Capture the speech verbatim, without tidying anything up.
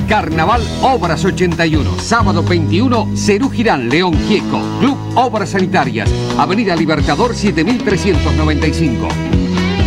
Carnaval Obras ochenta y uno. Sábado veintiuno, Cerú Girán, León Gieco. Club Obras Sanitarias. Avenida Libertador siete mil trescientos noventa y cinco.